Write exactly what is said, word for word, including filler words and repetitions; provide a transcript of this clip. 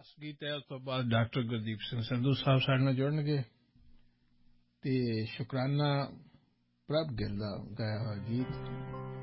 ਗੀਤ ਹੈ। ਉਸ ਤੋਂ ਬਾਅਦ ਡਾਕਟਰ ਗੁਰਦੀਪ ਸਿੰਘ ਸੰਧੂ ਸਾਹਿਬ ਸਾਡੇ ਨਾਲ ਜੁੜਨਗੇ ਅਤੇ ਸ਼ੁਕਰਾਨਾ ਪ੍ਰਭ ਗਿੱਲ ਦਾ ਗਾਇਆ ਹੋਇਆ ਗੀਤ